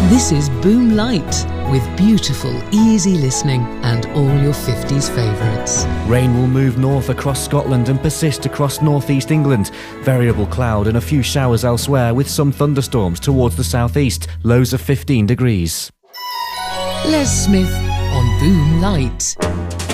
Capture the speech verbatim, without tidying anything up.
This is Boom Light, with beautiful, easy listening and all your fifties favourites. Rain will move north across Scotland and persist across northeast England. Variable cloud and a few showers elsewhere, with some thunderstorms towards the southeast. Lows of fifteen degrees. Les Smith on Boom Light.